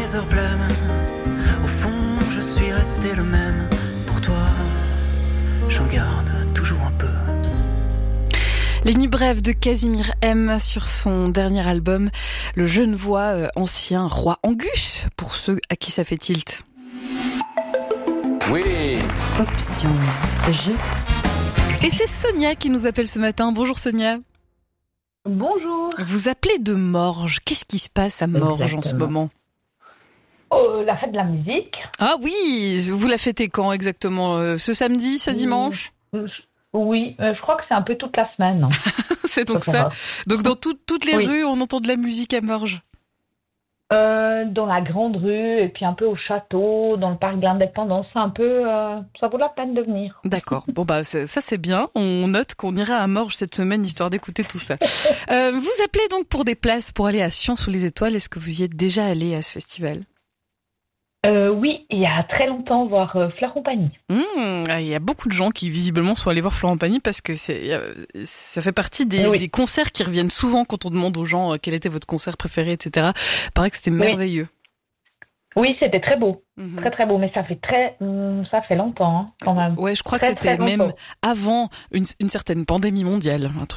les heures blêmes. Au fond, je suis resté le même. Pour toi, j'en garde toujours un peu. Les Nuits brèves de Casimir M sur son dernier album, le Genevois ancien roi Angus, pour ceux à qui ça fait tilt. Oui. Option jeu. Et c'est Sonia qui nous appelle ce matin. Bonjour Sonia. Bonjour. Vous appelez de Morges. Qu'est-ce qui se passe à Morges en ce moment ? La fête de la musique. Ah oui, vous la fêtez quand exactement ? Ce samedi, ce dimanche ? Oui, je crois que c'est un peu toute la semaine. C'est donc ça. Donc dans toutes les Oui. rues, on entend de la musique à Morges. Dans la grande rue et puis un peu au château, dans le parc de l'Indépendance, c'est un peu, ça vaut la peine de venir. D'accord. Bon bah ça c'est bien. On note qu'on ira à Morges cette semaine histoire d'écouter tout ça. Vous appelez donc pour des places pour aller à Sion-sous-les-Étoiles. Est-ce que vous y êtes déjà allé à ce festival ? Oui, il y a très longtemps, voir Florent Pagny. Il y a beaucoup de gens qui visiblement sont allés voir Florent Pagny parce que ça fait partie des concerts qui reviennent souvent quand on demande aux gens quel était votre concert préféré, etc. Il paraît que c'était merveilleux. Oui, c'était très beau. Très très beau, mais ça fait longtemps quand même. Ouais, je crois très, que c'était très même longtemps. avant une certaine pandémie mondiale.